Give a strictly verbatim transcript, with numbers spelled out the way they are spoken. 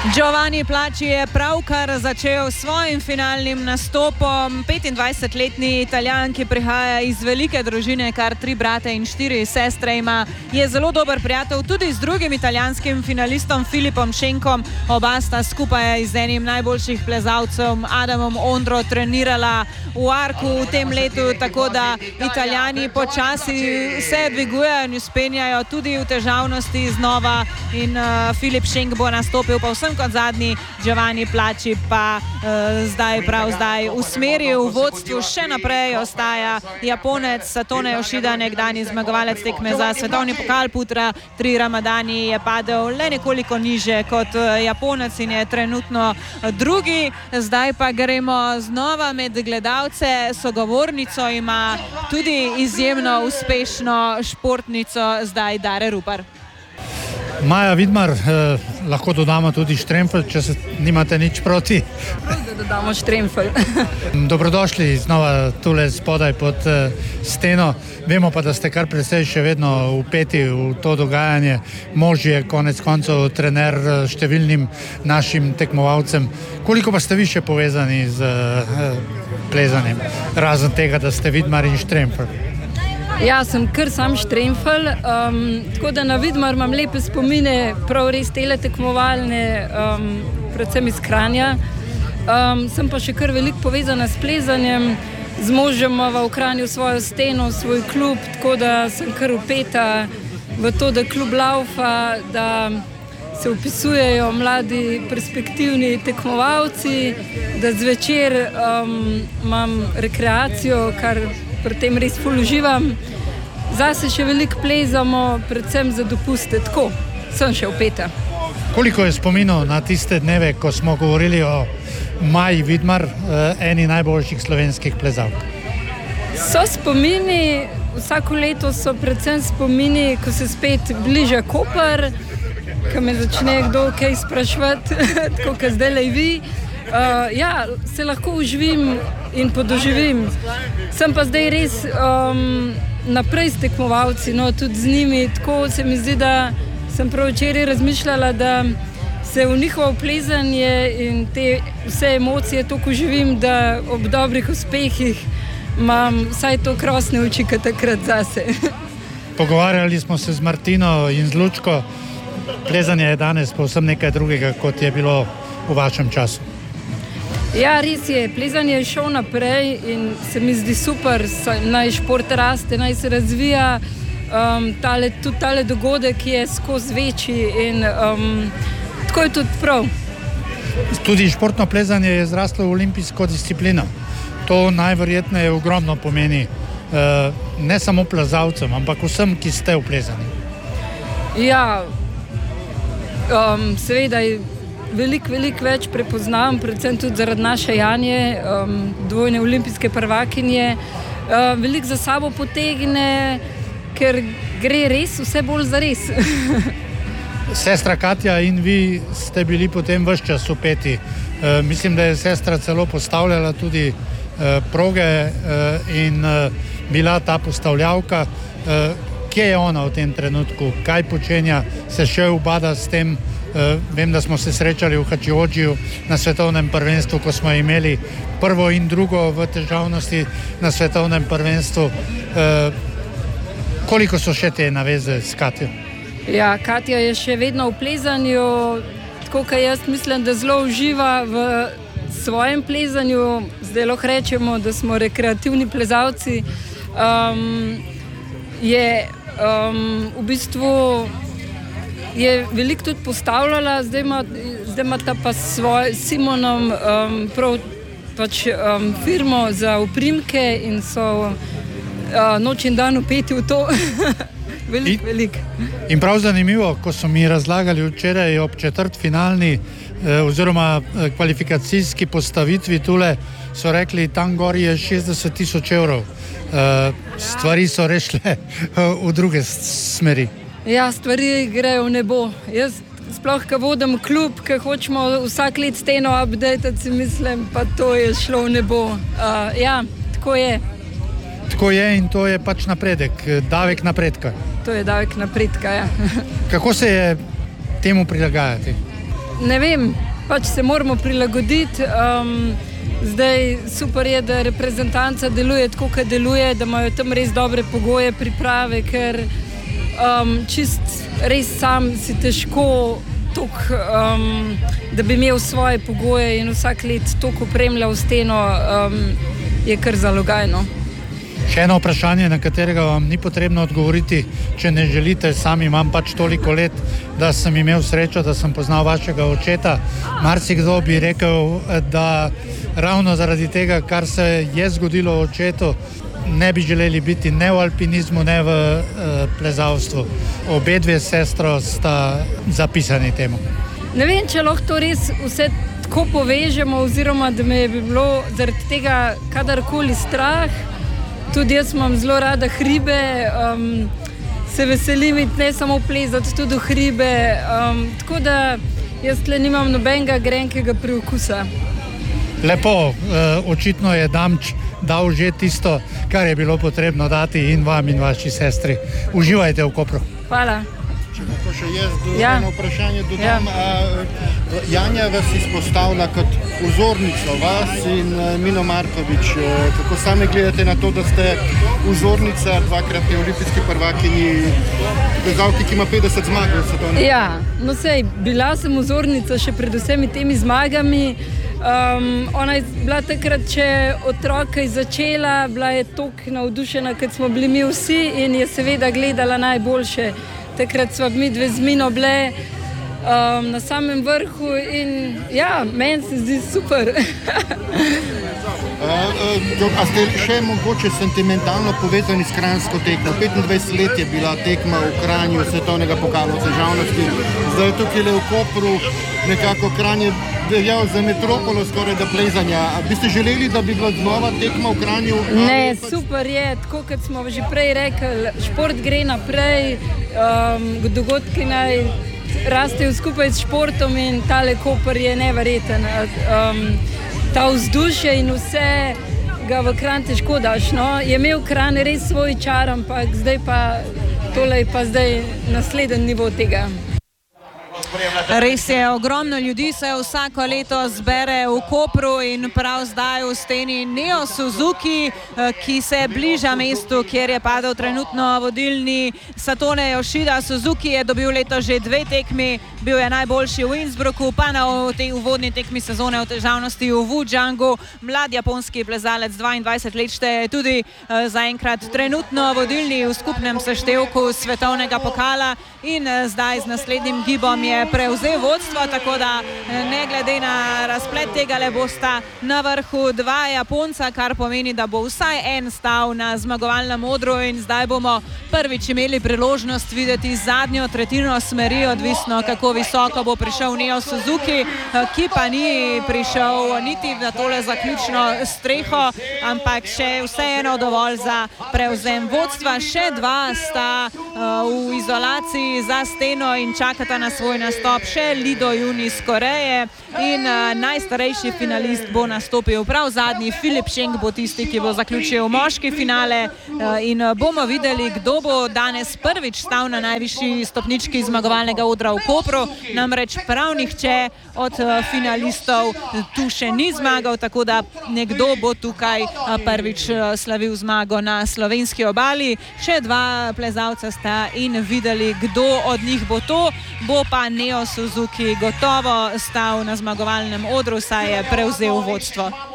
Giovanni Plači je pravkar začel s svojim finalnim nastopom. petindvajsetletni Italijan, ki prihaja iz velike družine, kar tri brate in štiri sestre ima, je zelo dober prijatelj tudi z drugim italijanskim finalistom Filipom Šenkom. Oba sta skupaj z enim najboljših plezalcev Adamom Ondro trenirala v Arku v tem letu, tako da Italijani počasi se dvigujejo in uspenjajo tudi v težavnosti znova in uh, Filip Šenk bo nastopil pa vsem kot zadnji, Giovanni Plači pa uh, zdaj prav zdaj usmeril v vodstvu. Še naprej ostaja Japonec Satone Yoshida, nekdanji zmagovalec tekme za svetovni pokal putra tri Ramadani, je padel le nekoliko niže kot Japonec in je trenutno drugi. Zdaj pa gremo znova med gledalce. Sogovornico ima tudi izjemno uspešno športnico zdaj Dare Rupar. Maja Vidmar, eh, lahko dodamo tudi štremfelj, če se nimate nič proti. Prav, da dodamo štremfelj. Dobrodošli znova tule spodaj pod eh, steno. Vemo pa, da ste kar precej še vedno vpeti v to dogajanje. Mož je konec koncev trener številnim našim tekmovalcem. Koliko pa ste vi še povezani z eh, plezanjem, razen tega, da ste Vidmar in štremfelj? Ja, sem kar sam štremfelj, um, tako da na Vidmar imam lepe spomine, prav res tele tekmovalne, um, predvsem iz Kranja. Um, sem pa še kar veliko povezana s plezanjem, z možem v Kranju svojo steno, svoj klub, tako da sem kar vpeta v to, da klub laufa, da se vpisujejo mladi perspektivni tekmovalci, da zvečer um, imam rekreacijo, kar pri tem res ful uživam. Zase še veliko plezamo, predvsem za dopuste, tako sem še vpeta. Koliko je spominov na tiste dneve, ko smo govorili o Maji Vidmar, eni najboljših slovenskih plezalk? So spomini, vsako leto so predvsem spomini, ko se spet bliža Koper, ko me začne kdo kaj spraševati, tako kot zdajle vi. Uh, ja, se lahko uživim in podoživim. Sem pa zdaj res um, naprej s tekmovalci, no, tudi z njimi. Tako se mi zdi, da sem prav včeraj razmišljala, da se v njihovo plezanje in te vse emocije toliko uživim, da ob dobrih uspehih imam vsaj to krasne oči, kot takrat zase. Pogovarjali smo se z Martino in z Lučko. Plezanje je danes povsem nekaj drugega, kot je bilo v vašem času. Ja, res je, plezanje je šel naprej in se mi zdi super, naj šport raste, naj se razvija, um, tale, tudi tale dogodek je skozi večji in um, tako je tudi prav. Tudi športno plezanje je zraslo v olimpijsko disciplino. To najverjetneje ogromno pomeni, uh, ne samo plezalcem, ampak vsem, ki ste v plezanju. Ja, um, seveda je veliko, veliko več prepoznam, predvsem tudi zaradi naše Janje, um, dvojne olimpijske prvakinje. Uh, veliko za sabo potegne, ker gre res vse bolj za res. Sestra Katja in vi ste bili potem ves čas vpeti. Uh, mislim, da je sestra celo postavljala tudi uh, proge uh, in uh, bila ta postavljavka. Uh, kje je ona v tem trenutku? Kaj počenja? Se še ubada s tem? Uh, vem, da smo se srečali v Hačiodžiju na svetovnem prvenstvu, ko smo imeli prvo in drugo v težavnosti na svetovnem prvenstvu. Uh, koliko so še te naveze s Katjo? Ja, Katja je še vedno v plezanju, tako kot jaz mislim, da zelo uživa v svojem plezanju. Zdaj lahko rečemo, da smo rekreativni plezalci. Um, je um, v bistvu je veliko tudi postavljala, zdaj ima, zdaj ima ta pa s Simonom um, prav pač um, firmo za oprimke in so uh, noč in dan vpeti v to. Veliko, veliko. In prav zanimivo, ko so mi razlagali včeraj ob četrtfinalni eh, oziroma eh, kvalifikacijski postavitvi tule, so rekli, tam gori je šestdeset tisoč evrov. Eh, stvari so rešile v druge smeri. Ja, stvari grejo v nebo. Jaz sploh, ko vodim klub, ko hočemo vsak let steno updatati, si mislim, pa to je šlo v nebo. Uh, ja, tako je. Tako je in to je pač napredek, davek napredka. To je davek napredka, ja. Kako se je temu prilagajati? ne vem, pač se moramo prilagoditi. Um, zdaj super je, da reprezentanca deluje tako, kot deluje, da imajo tam res dobre pogoje priprave, ker um, čist res sam si težko tok, um, da bi imel svoje pogoje in vsak let toliko opremljal steno, um, je kar zalogajno. Še eno vprašanje, na katerega vam ni potrebno odgovoriti, če ne želite, sam imam pač toliko let, da sem imel srečo, da sem poznal vašega očeta. Marsikdo bi rekel, da ravno zaradi tega, kar se je zgodilo očetu, ne bi želeli biti ne v alpinizmu, ne v uh, plezalstvu. Obe dve sestro sta zapisani temu. Ne vem, če lahko to res vse tako povežemo, oziroma da me bi bilo zaradi tega kadarkoli strah. Tudi jaz imam zelo rada hribe, um, se veselim iti ne samo plezati, tudi v hribe. Um, tako da jaz tle nimam nobenega grenkega priokusa. Lepo, uh, očitno je Damč dal že tisto, kar je bilo potrebno dati in vam in vaši sestri. Uživajte v Kopru. Hvala. Če lahko še jaz do Ja. eno vprašanje dodam. Ja. A, Janja vas izpostavlja kot vzornico, vas in uh, Mino Markovič. Uh, kako sami gledate na to, da ste vzornica dvakratni olimpijski prvakinji, plezalki, ki ima petdeset zmag v svetovnem? Ja, no sej, bila sem vzornica še pred vsemi temi zmagami. Um, ona je bila takrat, če otroka je začela, bila je toliko navdušena, kot smo bili mi vsi in je seveda gledala najboljše. Takrat smo mi dve z Mino bile um, na samem vrhu in ja, meni se zdi super. Uh, uh, a ste še mogoče sentimentalno povezani s kranjsko tekmo? petindvajset let je bila tekma v Kranju svetovnega pokala v težavnosti. Zdaj je tukaj le v Kopru, nekako Kranj je veljal za metropolo skoraj da plezanja. A bi ste želeli, da bi bila znova tekma v Kranju? Ne, super je, tako kot smo že prej rekli, šport gre naprej, um, dogodki naj rastejo skupaj s športom in tale Koper je neverjeten. Um, ta vzdušje in vse ga v Kranj težko daš, no. Je imel Kranj res svoj čar, ampak zdaj pa tole je pa zdaj naslednji nivo tega. Res je, ogromno ljudi se vsako leto zbere v Kopru in prav zdaj v steni Neo Suzuki, ki se bliža mestu, kjer je padel trenutno vodilni Satone Yoshida. Suzuki je dobil leto že dve tekmi, bil je najboljši v Innsbrucku, pa na tej uvodni tekmi sezone v težavnosti v Wujiangu. Mlad japonski plezalec, dvaindvajset let šteje, tudi zaenkrat trenutno vodilni v skupnem seštevku svetovnega pokala in zdaj z naslednjim gibom je prevzel vodstvo, tako da ne glede na razplet tega le bosta na vrhu dva Japonca, kar pomeni, da bo vsaj en stal na zmagovalnem odru in zdaj bomo prvič imeli priložnost videti zadnjo tretjino smeri, odvisno kako visoko bo prišel Neo Suzuki, ki pa ni prišel niti na tole zaključno streho, ampak še vseeno dovolj za prevzem vodstva. Še dva sta uh, v izolaciji za steno in čakata na svoj nastop, še Lido Jun iz Koreje in uh, najstarejši finalist bo nastopil prav zadnji, Filip Schenk bo tisti, ki bo zaključil moški finale uh, in uh, bomo videli, kdo bo danes prvič stal na najvišji stopnički zmagovalnega odra v Kopru, namreč prav nihče od uh, finalistov tu še ni zmagal, tako da nekdo bo tukaj uh, prvič uh, slavil zmago na slovenski obali. Še dva plezalca sta in videli, kdo od njih bo to, bo pa Neo Suzuki gotovo stal na zmagovalnem odru, saj je prevzel vodstvo.